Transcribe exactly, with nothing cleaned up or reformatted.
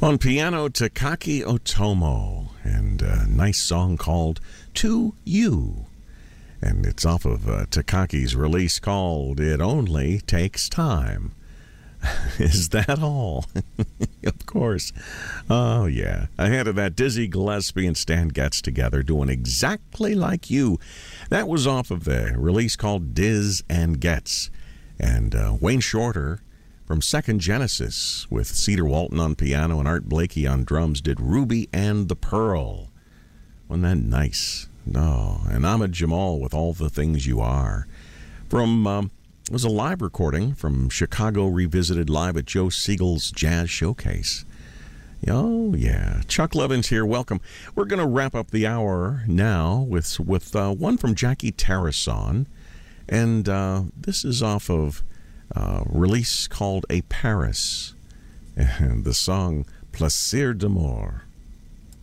On piano, Takaki Otomo, and a nice song called To You. And it's off of uh, Takaki's release called It Only Takes Time. Is that all? Of course. Oh, yeah. Ahead of that, Dizzy Gillespie and Stan Getz together doing Exactly Like You. That was off of the release called Diz and Getz. And uh, Wayne Shorter from Second Genesis with Cedar Walton on piano and Art Blakey on drums did Ruby and the Pearl. Wasn't that nice? No. Oh, and Ahmad Jamal with All the Things You Are. From... Um, It was a live recording from Chicago Revisited live at Joe Siegel's Jazz Showcase. Oh, yeah. Chuck Levin's here. Welcome. We're going to wrap up the hour now with with uh, one from Jackie Tarasson. And uh, this is off of a release called A Paris. And the song Plaisir d'amour.